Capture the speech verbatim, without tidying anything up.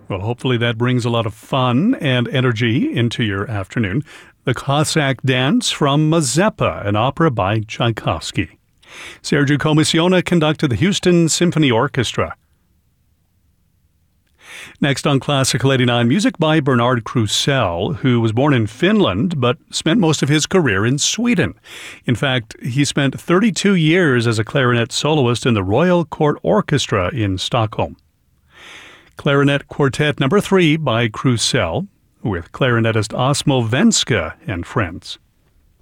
Well, hopefully that brings a lot of fun and energy into your afternoon. The Cossack Dance from Mazeppa, an opera by Tchaikovsky. Sergio Commissiona conducted the Houston Symphony Orchestra. Next on Classical eighty-nine, music by Bernard Krusell, who was born in Finland but spent most of his career in Sweden. In fact, he spent thirty-two years as a clarinet soloist in the Royal Court Orchestra in Stockholm. Clarinet Quartet Number three by Krusell, with clarinetist Osmo Venska and friends.